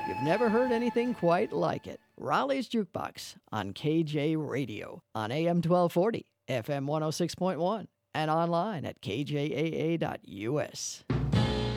You've never heard anything quite like it. Raleigh's Jukebox on KJ Radio on AM 1240, FM 106.1, and online at kjaa.us.